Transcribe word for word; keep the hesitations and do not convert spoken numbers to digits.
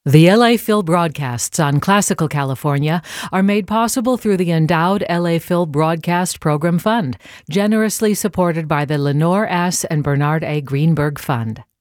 The L A Phil broadcasts on Classical California are made possible through the endowed L A Phil Broadcast Program Fund, generously supported by the Lenore S. and Bernard A. Greenberg Fund.